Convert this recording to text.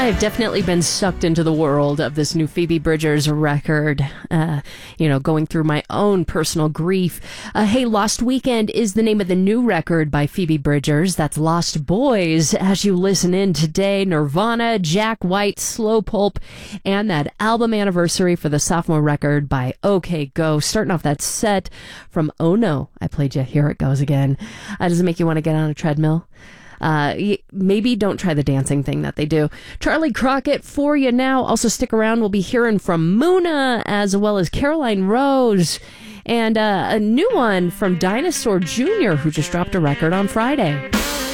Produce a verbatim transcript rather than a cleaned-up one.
I've definitely been sucked into the world of this new Phoebe Bridgers record, uh, you know, going through my own personal grief. Uh, hey, Lost Weekend is the name of the new record by Phoebe Bridgers. That's Lost Boys. As you listen in today, Nirvana, Jack White, Slow Pulp, and that album anniversary for the sophomore record by OK Go. Starting off that set from Oh No, I Played Ya, Here It Goes Again. Uh, does it make you want to get on a treadmill? Uh, maybe don't try the dancing thing that they do. Charlie Crockett for you now. Also stick around. We'll be hearing from Muna as well as Caroline Rose and uh, a new one from Dinosaur Junior who just dropped a record on Friday.